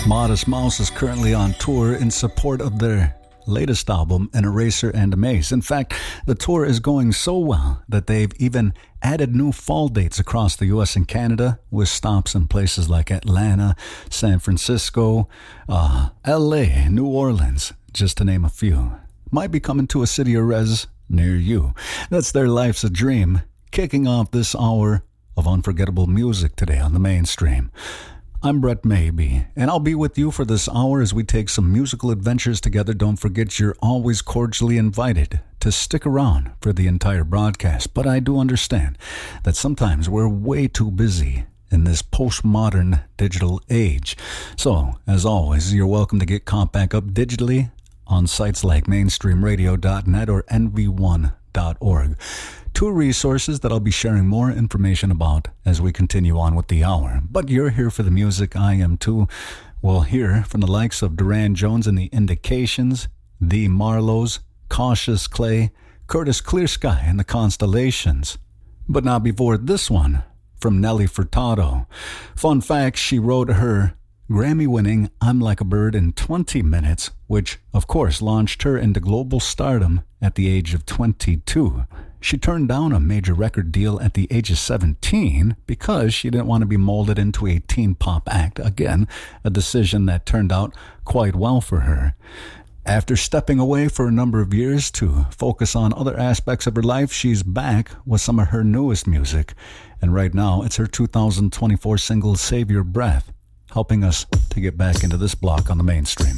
Modest Mouse is currently on tour in support of their latest album, An Eraser and a Maze. In fact, the tour is going so well that they've even added new fall dates across the U.S. and Canada, with stops in places like Atlanta, San Francisco, L.A., New Orleans, just to name a few. Might be coming to a city or res near you. That's Their Life's a Dream, kicking off this hour of unforgettable music today on the Mainstream. I'm Brett Maybe, and I'll be with you for this hour as we take some musical adventures together. Don't forget, you're always cordially invited to stick around for the entire broadcast, but I do understand that sometimes we're way too busy in this postmodern digital age. So, as always, you're welcome to get caught back up digitally on sites like mainstreamradio.net or nv1.org. Two resources that I'll be sharing more information about as we continue on with the hour. But you're here for the music, I am too. We'll hear from the likes of Duran Jones and the Indications, The Marlows, Cautious Clay, Curtis Clearsky and the Constellations. But not before this one from Nelly Furtado. Fun fact, she wrote her Grammy-winning I'm Like a Bird in 20 minutes, which, of course, launched her into global stardom at the age of 22. She turned down a major record deal at the age of 17 because she didn't want to be molded into a teen pop act. Again, a decision that turned out quite well for her. After stepping away for a number of years to focus on other aspects of her life, she's back with some of her newest music. And right now, it's her 2024 single, Save Your Breath, helping us to get back into this block on the Mainstream.